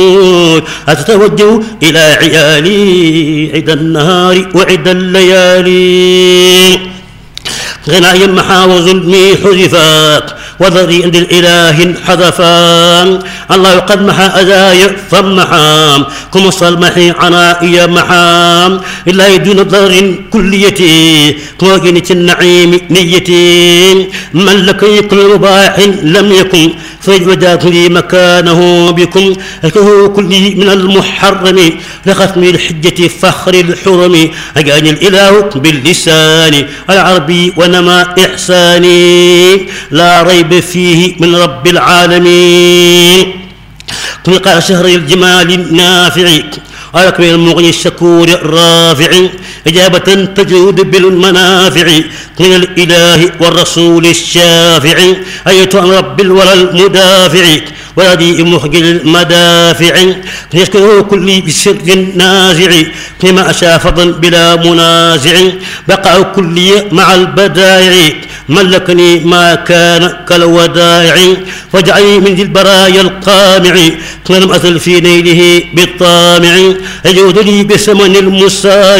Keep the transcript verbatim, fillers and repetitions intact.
أتتوجه إلى عيالي عد النهار وعد الليالي غناي محا وظلمي حذفا وذري عند الإله انحذفا الله قد محا أذاي فمحا كم الصلمحي عنائي محا إلا يدون ضر كليتي كما جنة النعيم نيتي من لك كل مباح لم يكن فاجودات لي مكانه بكم الكه كلي من المحرم لختم الحجة فخر الحرم أجاني الإله باللسان العربي ونما إحساني لا ريب فيه من رب العالمين قال شهر الجمال النافع أكمل المغني الشكور الرافع إجابة تجود بالمنافع من الإله والرسول الشافع أية رب الورى المدافع ولدي محجي المدافع يشكره كل بسر نازع كما أشاء فضل بلا منازع بقع كلي مع البدائع ملكني ما كان كالودائع واجعلني من ذي البرايا القامع لم أزل في نيله بالطامع يجود لي بثمن المسارع